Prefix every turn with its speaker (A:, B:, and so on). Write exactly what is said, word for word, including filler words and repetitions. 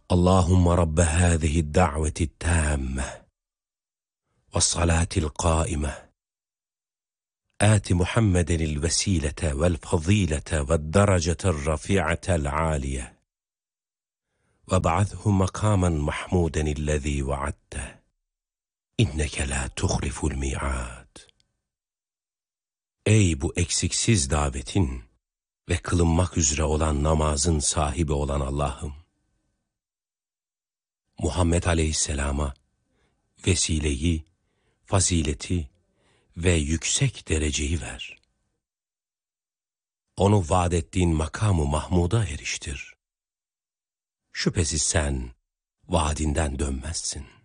A: Allahümme Rabbe hâzihi da'veti tâmme ve salâtil qâime آت محمد الوسيلة والفضيلة والدرجة الرفيعة العالية وابعثه مقاما محمودا الذي وعدته إنك لا تخلف الميعاد. Ey bu eksiksiz davetin ve kılınmak üzere olan namazın sahibi olan Allah'ım, Muhammed Aleyhisselam'a vesileyi, fazileti ve yüksek dereceyi ver. Onu vaad ettiğin makamı Mahmud'a eriştir. Şüphesiz sen vaadinden dönmezsin.